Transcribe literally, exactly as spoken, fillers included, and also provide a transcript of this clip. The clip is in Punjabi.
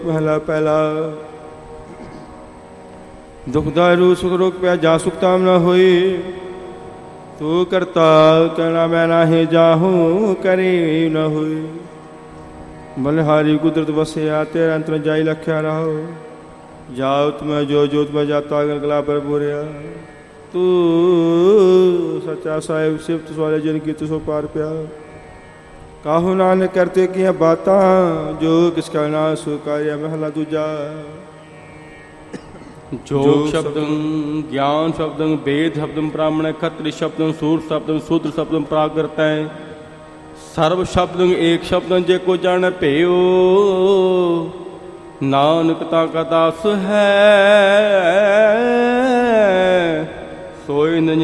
ਮਹਲਾ ਪਹਿਲਾ। ਦੁਖ ਦਾਰੂ ਸੁਖ ਰੋਗ ਪਿਆ ਜਾ ਸੁਖ ਤਾਮ ਨਾ ਹੋਈ। ਤੂੰ ਕਰਤਾ ਕਹਿਣਾ ਮੈਂ ਨਾਹੀਂ ਜਾਹੂੰ ਕਰੀ ਨਾ ਹੋਈ। ਬਲਿਹਾਰੀ ਕੁਦਰਤ ਵਸਿਆ ਤੇਰਾ ਅੰਤਰ ਜਾਈ ਲਖਿਆ ਰਹੋ। ਜਾਉ ਤੁਮੈ ਜੋ ਜੋ ਤੁਮੈ ਜਾਤਾ ਗਲਗਲਾ ਪਰ ਬੁਰਿਆ। ਤੂੰ ਸੱਚਾ ਸਾਹਿਬ ਸਿਫਤ ਸਵਾਲੇ ਜਿਨ ਕੀ ਤੁਸੋ ਪਾਰ ਪਿਆ। ਕਾਹੂ ਨਾਨਕ ਕਰਤੇ ਕੀਆਂ ਬਾਤਾਂ ਜੋ ਕਿਸ ਕਾ ਨਾ ਸੋ ਕਾਰਿਆ। ਮਹਲਾ ਦੂਜਾ। ਜੋਗ ਸ਼ਬਦੰ ਗਿਆਨ ਸ਼ਬਦੰ ਵੇਦ ਸ਼ਬਦੰ ਬ੍ਰਾਹਮਣ ਖਤਰੀ ਸ਼ਬਦੰ ਸੂਰ ਸ਼ਬਦੰ ਸ਼ੂਦਰ ਸ਼ਬਦੰ ਪ੍ਰਾਕ੍ਰਿਤੈ। ਸਰਬ ਸ਼ਬਦੰ ਏਕ ਸ਼ਬਦੰ ਜੇ ਕੋ ਜਾਣ ਭਿਓ। ਨਾਨਕ ਤਾ ਕਾ ਦਾਸ ਹੈ ਸੋਇ ਨ